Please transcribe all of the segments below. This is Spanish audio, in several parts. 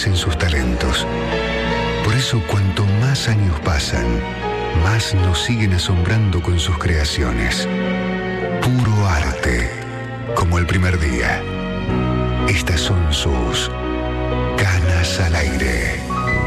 florecen sus talentos. Por eso, cuanto más años pasan, más nos siguen asombrando con sus creaciones. Puro arte, como el primer día. Estas son sus Canas al Aire.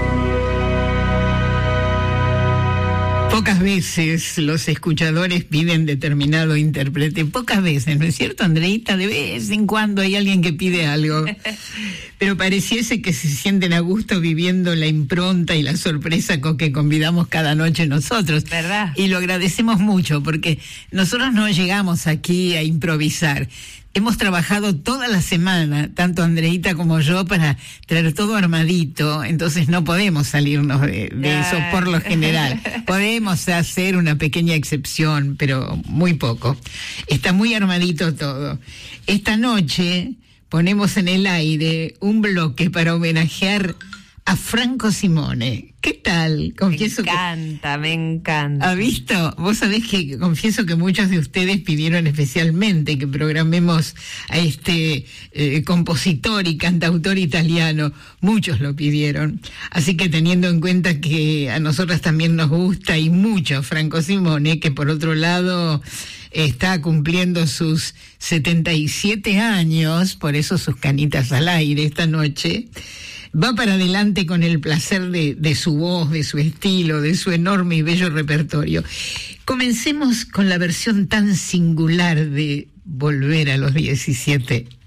Pocas veces los escuchadores piden determinado intérprete, pocas veces, ¿no es cierto, Andreita? De vez en cuando hay alguien que pide algo, pero pareciese que se sienten a gusto viviendo la impronta y la sorpresa con que convidamos cada noche nosotros. ¿Verdad? Y lo agradecemos mucho, porque nosotros no llegamos aquí a improvisar. Hemos trabajado toda la semana, tanto Andreita como yo, para traer todo armadito, entonces no podemos salirnos de eso por lo general. Podemos hacer una pequeña excepción, pero muy poco. Está muy armadito todo. Esta noche ponemos en el aire un bloque para homenajear a Franco Simone. ¿Qué tal? Confieso me encanta. ¿Ha visto? Vos sabés que confieso que muchos de ustedes pidieron especialmente que programemos a este compositor y cantautor italiano. Muchos lo pidieron. Así que teniendo en cuenta que a nosotras también nos gusta y mucho Franco Simone, que por otro lado está cumpliendo sus 77 años, por eso sus canitas al aire esta noche, va para adelante con el placer de su voz, de su estilo, de su enorme y bello repertorio. Comencemos con la versión tan singular de Volver a los 17.